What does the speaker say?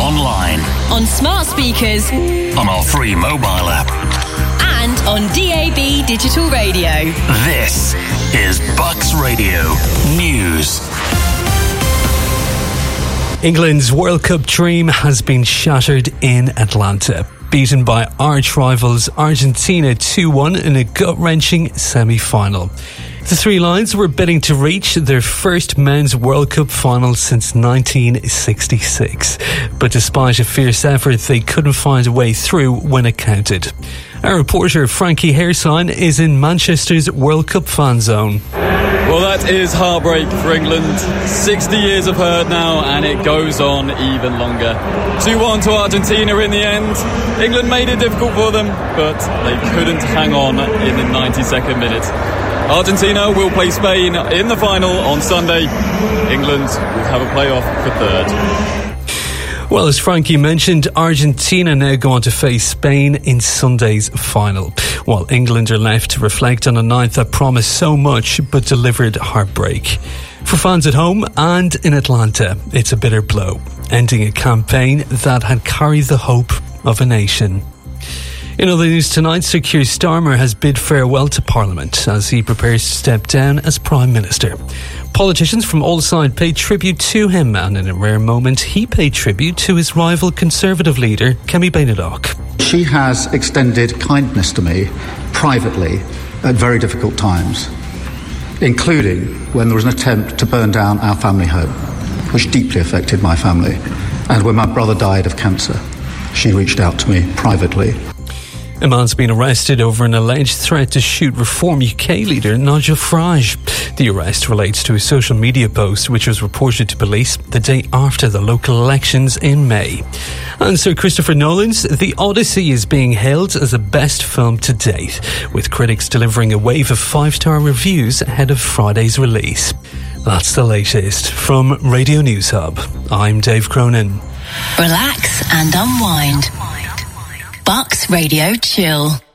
online, on smart speakers, on our free mobile app, and on DAB digital radio. This is Bucks Radio News. England's World Cup dream has been shattered in Atlanta. Beaten by arch-rivals Argentina 2-1 in a gut-wrenching semi-final. The Three Lions were bidding to reach their first men's World Cup final since 1966. But despite a fierce effort, they couldn't find a way through when it counted. Our reporter Frankie Hairsign is in Manchester's World Cup fan zone. Well, that is heartbreak for England. 60 years of hurt now, and it goes on even longer. 2-1 to Argentina in the end. England made it difficult for them, but they couldn't hang on in the 92nd minute. Argentina will play Spain in the final on Sunday. England will have a playoff for third. Well, as Frankie mentioned, Argentina now go on to face Spain in Sunday's final, while England are left to reflect on a night that promised so much but delivered heartbreak. For fans at home and in Atlanta, it's a bitter blow, ending a campaign that had carried the hope of a nation. In other news tonight, Sir Keir Starmer has bid farewell to Parliament as he prepares to step down as Prime Minister. Politicians from all sides paid tribute to him, and in a rare moment, he paid tribute to his rival Conservative leader, Kemi Badenoch. She has extended kindness to me privately at very difficult times, including when there was an attempt to burn down our family home, which deeply affected my family, and when my brother died of cancer. She reached out to me privately. A man's been arrested over an alleged threat to shoot Reform UK leader Nigel Farage. The arrest relates to a social media post which was reported to police the day after the local elections in May. And Sir Christopher Nolan's The Odyssey is being hailed as the best film to date, with critics delivering a wave of 5-star reviews ahead of Friday's release. That's the latest from Radio News Hub. I'm Dave Cronin. Relax and unwind. Bucks Radio Chill.